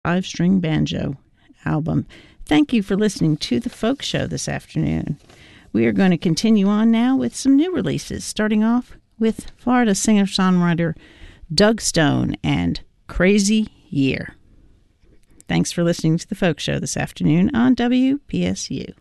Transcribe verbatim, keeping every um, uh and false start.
five-string banjo album. Thank you for listening to The Folk Show this afternoon. We are going to continue on now with some new releases, starting off with Florida singer-songwriter Doug Stone and Crazy Year. Thanks for listening to The Folk Show this afternoon on W P S U.